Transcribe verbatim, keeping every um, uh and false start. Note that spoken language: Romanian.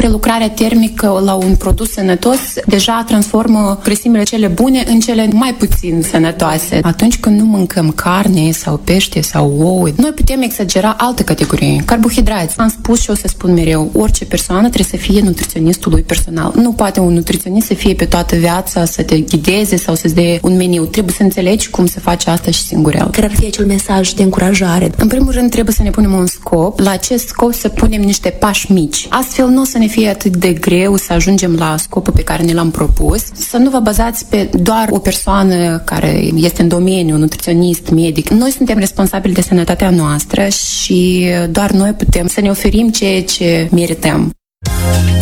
Prelucrarea termică la un produs sănătos deja transformă grăsimile cele bune în cele mai puțin sănătoase. Atunci când nu mâncăm carne sau pește sau ouă, noi putem exagera alte categorii. Carbohidrați. Am spus și o să spun mereu, orice persoană trebuie să fie nutriționistul lui personal. Nu poate un nutriționist să fie pe toată viața, să te ghideze sau să-ți dea un meniu. Trebuie să înțelegi cum se face asta și singurel. Care ar fi acel mesaj de încurajare? În primul rând trebuie să ne punem un scop. La acest scop să punem niște pași mici. Astfel nu o să ne fie atât de greu să ajungem la scopul pe care ne l-am propus. Să nu vă bazați pe doar o persoană care este în domeniu, nutriționist, medic. Noi suntem responsabili de sănătatea noastră și doar noi putem să ne oferim ceea ce merităm.